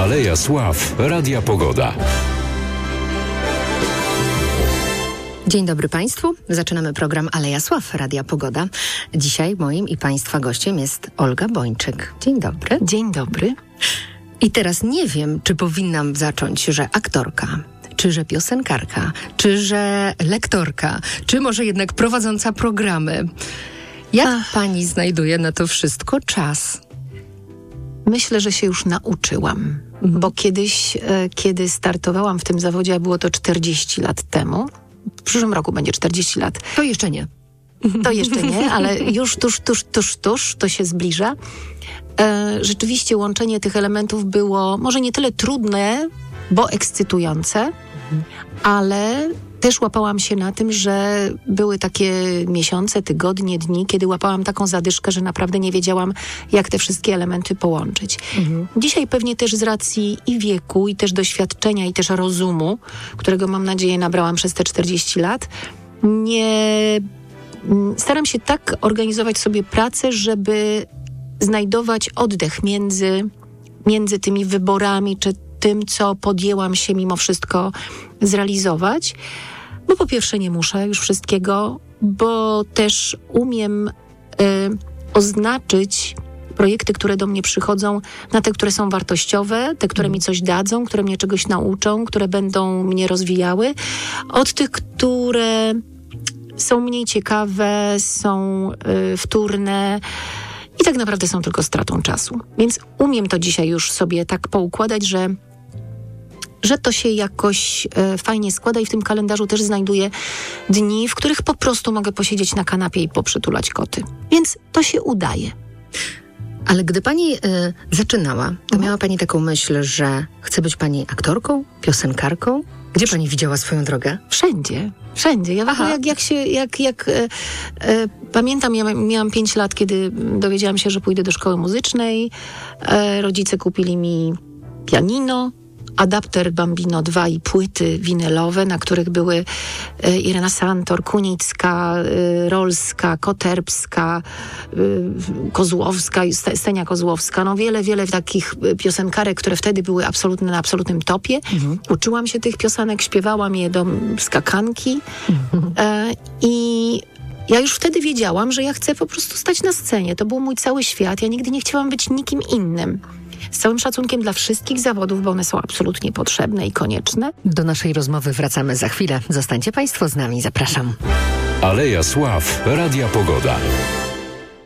Aleja Sław Radia Pogoda. Dzień dobry Państwu. Zaczynamy program Aleja Sław Radia Pogoda. Dzisiaj moim i Państwa gościem jest Olga Bończyk. Dzień dobry. Dzień dobry. I teraz nie wiem, czy powinnam zacząć, że aktorka, czy że piosenkarka, czy że lektorka, czy może jednak prowadząca programy. Jak pani znajduje na to wszystko czas? Myślę, że się już nauczyłam, bo kiedyś, kiedy startowałam w tym zawodzie, a było to 40 lat temu, w przyszłym roku będzie 40 lat. To jeszcze nie. To jeszcze nie, ale już tuż, to się zbliża. Rzeczywiście łączenie tych elementów było może nie tyle trudne, bo ekscytujące, ale też łapałam się na tym, że były takie miesiące, tygodnie, dni, kiedy łapałam taką zadyszkę, że naprawdę nie wiedziałam, jak te wszystkie elementy połączyć. Dzisiaj pewnie też z racji i wieku, i też doświadczenia, i też rozumu, którego mam nadzieję nabrałam przez te 40 lat, staram się tak organizować sobie pracę, żeby znajdować oddech między tymi wyborami, czy tym, co podjęłam się mimo wszystko zrealizować. Bo po pierwsze nie muszę już wszystkiego, bo też umiem oznaczyć projekty, które do mnie przychodzą, na te, które są wartościowe, te, które mi coś dadzą, które mnie czegoś nauczą, które będą mnie rozwijały, od tych, które są mniej ciekawe, są wtórne i tak naprawdę są tylko stratą czasu. Więc umiem to dzisiaj już sobie tak poukładać, że to się jakoś fajnie składa i w tym kalendarzu też znajduję dni, w których po prostu mogę posiedzieć na kanapie i poprzytulać koty. Więc to się udaje. Ale gdy pani zaczynała, to miała pani taką myśl, że chce być pani aktorką, piosenkarką? Gdzie pani widziała swoją drogę? Wszędzie. Ja w ogóle pamiętam, ja miałam 5 lat, kiedy dowiedziałam się, że pójdę do szkoły muzycznej. Rodzice kupili mi pianino, adapter Bambino 2 i płyty winylowe, na których były Irena Santor, Kunicka, Rolska, Koterbska, Kozłowska, Stenia Kozłowska. No wiele takich piosenkarek, które wtedy były na absolutnym topie. Uczyłam się tych piosenek, śpiewałam je do skakanki i ja już wtedy wiedziałam, że ja chcę po prostu stać na scenie. To był mój cały świat. Ja nigdy nie chciałam być nikim innym. Z całym szacunkiem dla wszystkich zawodów, bo one są absolutnie potrzebne i konieczne. Do naszej rozmowy wracamy za chwilę. Zostańcie Państwo z nami, zapraszam. Aleja Sław Radia Pogoda.